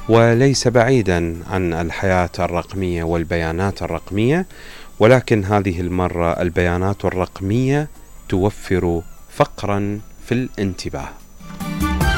وليس بعيدا عن الحياة الرقمية والبيانات الرقمية، ولكن هذه المرة البيانات الرقمية توفر فقرا في الانتباه.